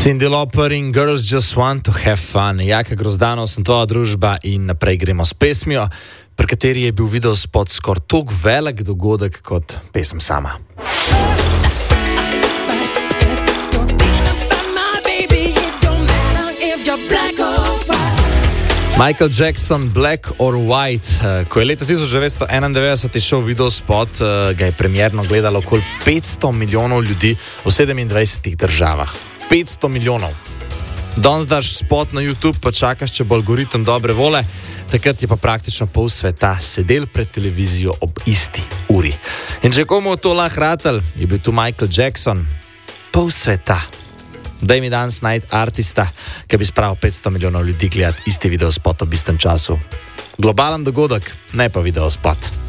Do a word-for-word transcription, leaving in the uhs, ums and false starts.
Cyndi Lauper in Girls Just Want to Have Fun. Jaka Grozdanov sem tvoja družba in naprej gremo s pesmijo, pri kateri je bil videospot skoraj toliko velik dogodek kot pesem sama. Michael Jackson, Black or White. Ko je leta tisoč devetsto enaindevetdeset išel videospot, ga je premierno gledalo okoli petsto milijonov ljudi v sedemindvajsetih državah. petsto milijonov. Danes daš spot na YouTube, pa čakaš, če bo algoritem dobre vole, takrat je pa praktično pol sveta sedel pred televizijo ob isti uri. In če komu to lahko ratal, je bil tu Michael Jackson, pol sveta. Daj mi danes najti artista, ki bi spravil petsto milijonov ljudi gledati isti videospot ob istem času. Globalen dogodek, ne pa videospot.